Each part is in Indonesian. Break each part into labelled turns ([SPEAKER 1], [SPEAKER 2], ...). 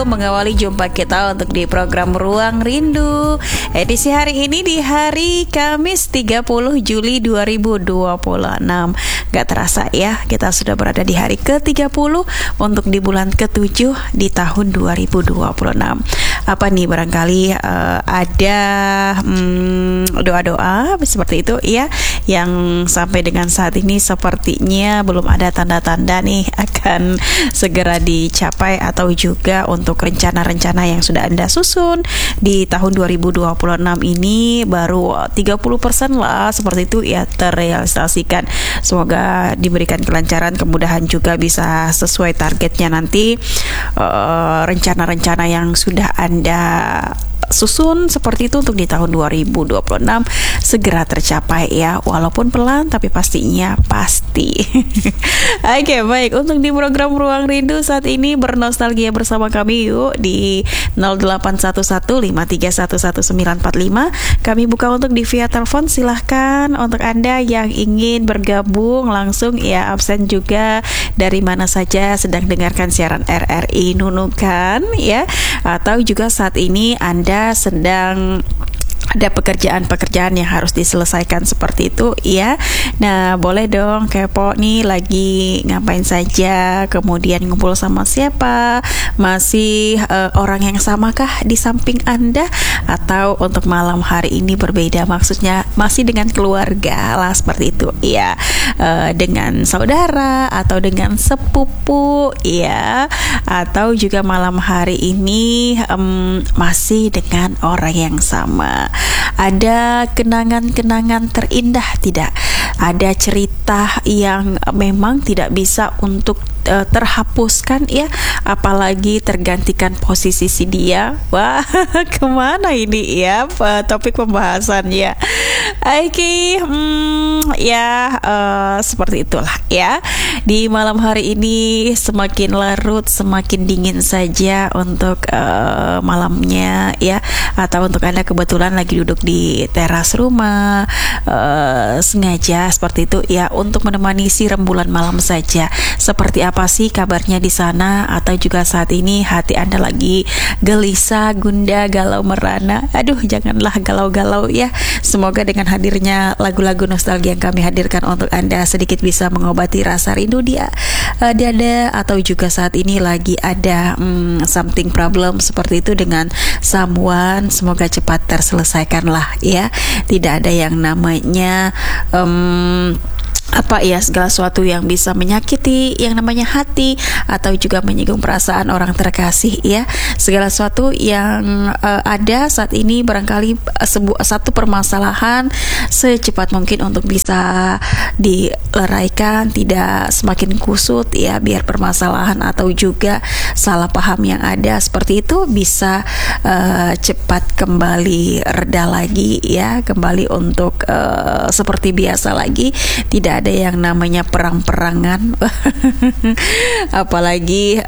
[SPEAKER 1] mengawali jumpa kita untuk di program Ruang Rindu. Edisi hari ini di hari Kamis 30 Juli 2026. Gak terasa ya, kita sudah berada di hari ke-30 untuk di bulan ke-7 di tahun 2026. Apa nih, barangkali ada doa-doa seperti itu ya, yang sampai dengan saat ini sepertinya belum ada tanda-tanda nih akan segera dicapai, atau juga untuk rencana-rencana yang sudah Anda susun di tahun 2026 ini baru 30% lah seperti itu ya terrealisasikan. Semoga diberikan kelancaran, kemudahan, juga bisa sesuai targetnya nanti. Rencana-rencana yang sudah Anda susun seperti itu untuk di tahun 2026 segera tercapai ya, walaupun pelan tapi pastinya pasti. Oke, baik, untuk di program Ruang Rindu saat ini bernostalgia bersama kami yuk di 0811531145. Kami buka untuk di via telepon, silahkan untuk Anda yang ingin bergabung langsung ya, absen juga dari mana saja sedang dengarkan siaran RRI Nunukan ya, atau juga saat ini Anda sedang ada pekerjaan-pekerjaan yang harus diselesaikan seperti itu ya. Nah, boleh dong kepo nih lagi ngapain saja, kemudian ngumpul sama siapa, masih orang yang samakah di samping Anda, atau untuk malam hari ini berbeda, maksudnya masih dengan keluarga lah seperti itu ya, dengan saudara atau dengan sepupu ya, atau juga malam hari ini masih dengan orang yang sama. Ada kenangan-kenangan terindah tidak? Ada cerita yang memang tidak bisa untuk terhapuskan ya, apalagi tergantikan posisi si dia. Wah, kemana ini ya topik pembahasannya? Oke, seperti itulah ya. Di malam hari ini semakin larut, semakin dingin saja untuk malamnya ya, atau untuk Anda kebetulan lagi duduk di teras rumah, sengaja seperti itu ya, untuk menemani si rembulan malam saja. Seperti apa sih kabarnya di sana? Atau juga saat ini hati Anda lagi gelisah, gundah, galau merana? Aduh, janganlah galau-galau ya. Semoga dengan hadirnya lagu-lagu nostalgia yang kami hadirkan untuk Anda sedikit bisa mengobati rasa rindu dia dada, atau juga saat ini lagi ada something problem seperti itu dengan someone. Semoga cepat terselesaikan lah ya. Tidak ada yang namanya segala sesuatu yang bisa menyakiti yang namanya hati, atau juga menyinggung perasaan orang terkasih ya. Segala sesuatu yang ada saat ini barangkali satu permasalahan secepat mungkin untuk bisa dileraikan, tidak semakin kusut ya, biar permasalahan atau juga salah paham yang ada seperti itu bisa cepat kembali reda lagi ya, kembali untuk seperti biasa lagi. Tidak ada yang namanya perang-perangan. Apalagi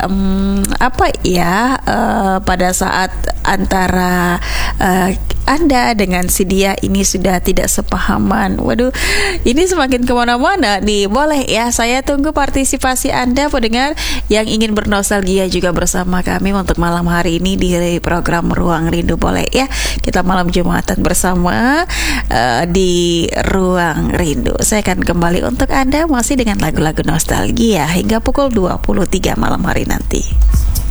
[SPEAKER 1] pada saat antara Anda dengan si dia ini sudah tidak sepahaman. Waduh, ini semakin kemana-mana nih. Boleh ya, saya tunggu partisipasi Anda pendengar yang ingin bernostalgia juga bersama kami untuk malam hari ini di program Ruang Rindu. Boleh ya, kita malam Jumatan bersama di Ruang Rindu. Saya akan kembali untuk Anda masih dengan lagu-lagu nostalgia hingga pukul 23 malam hari nanti.